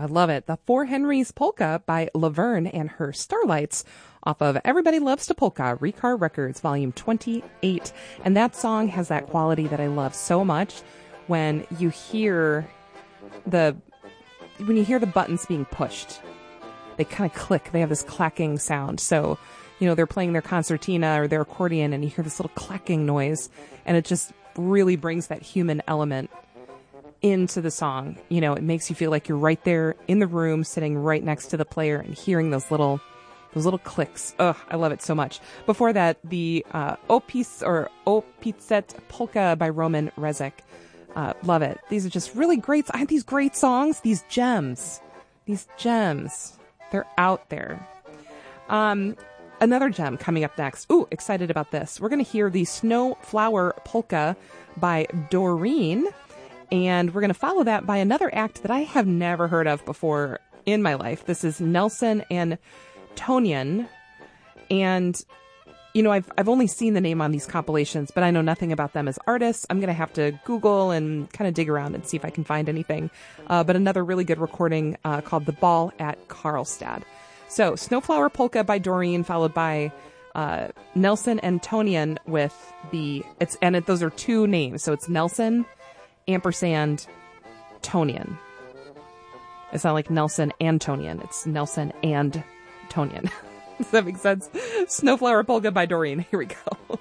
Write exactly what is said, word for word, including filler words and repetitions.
love it. The Four Henrys Polka by Laverne and her Starlights off of Everybody Loves to Polka, Rekar Records, volume twenty-eight. And that song has that quality that I love so much when you hear the, when you hear the buttons being pushed. They kind of click. They have this clacking sound. So, you know, they're playing their concertina or their accordion and you hear this little clacking noise and it just really brings that human element into the song. You know, it makes you feel like you're right there in the room, sitting right next to the player and hearing those little, those little clicks. Ugh, I love it so much. Before that, the uh, Opis or Opizet Polka by Roman Rezek. Uh, love it. These are just really great. I have these great songs, these gems, these gems. They're out there. Um, another gem coming up next. Ooh, excited about this. We're going to hear the Snowflower Polka by Doreen. And we're going to follow that by another act that I have never heard of before in my life. This is Nelson and Tonian. And, you know, I've I've only seen the name on these compilations, but I know nothing about them as artists. I'm going to have to Google and kind of dig around and see if I can find anything. Uh, but another really good recording uh, called The Ball at Karlstad. So, Snowflower Polka by Doreen, followed by uh, Nelson and Tonian with the... it's and it, those are two names. So, it's Nelson... ampersand Tonian. It's not like Nelson Antonian. It's Nelson and Tonian. Does that make sense? Snowflower Polka by Doreen. Here we go.